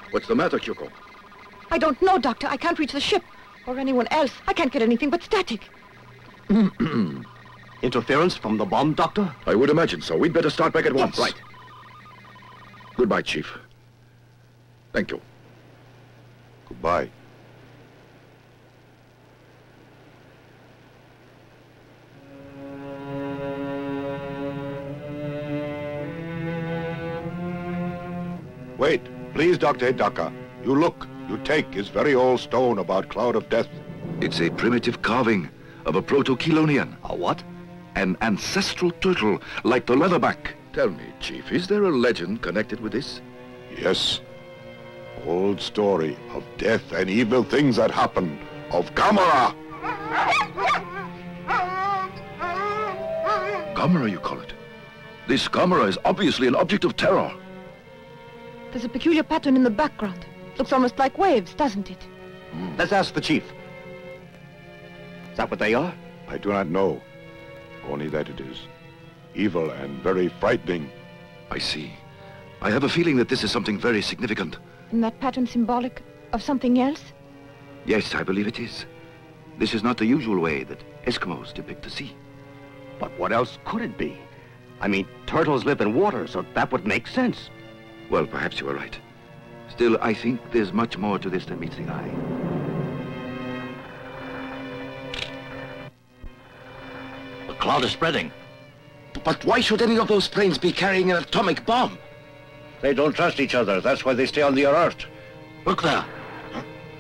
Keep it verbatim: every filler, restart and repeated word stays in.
What's the matter, Kyoko? I don't know, Doctor. I can't reach the ship. Or anyone else. I can't get anything but static. Interference from the bomb, Doctor? I would imagine so. We'd better start back at once. Yes. Right. Goodbye, Chief. Thank you. Goodbye. Wait, please, Doctor Hidaka. You look, you take his very old stone about Cloud of Death. It's a primitive carving of a proto-Chelonian. A what? An ancestral turtle, like the leatherback. Tell me, Chief, is there a legend connected with this? Yes. Old story of death and evil things that happen. Of Gamera! Gamera, you call it? This Gamera is obviously an object of terror. There's a peculiar pattern in the background. Looks almost like waves, doesn't it? Mm. Let's ask the Chief. Is that what they are? I do not know. Only that it is evil and very frightening. I see. I have a feeling that this is something very significant. Isn't that pattern symbolic of something else? Yes, I believe it is. This is not the usual way that Eskimos depict the sea. But what else could it be? I mean, turtles live in water, so that would make sense. Well, perhaps you are right. Still, I think there's much more to this than meets the eye. The cloud is spreading. But why should any of those planes be carrying an atomic bomb? They don't trust each other. That's why they stay on the alert. Look there.